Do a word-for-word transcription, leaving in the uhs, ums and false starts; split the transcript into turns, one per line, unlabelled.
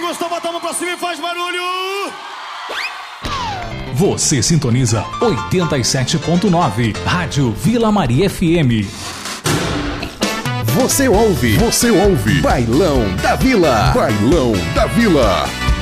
gostou, bota a mão pra cima e faz barulho!
Você sintoniza oitenta e sete ponto nove, Rádio Vila Maria F M.
Você ouve, você ouve Bailão da Vila. Bailão da Vila.